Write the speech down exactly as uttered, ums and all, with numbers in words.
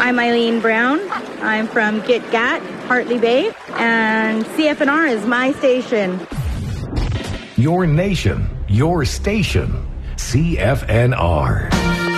I'm Eileen Brown. I'm from Gitgat, Hartley Bay, and C F N R is my station. Your nation, your station, C F N R.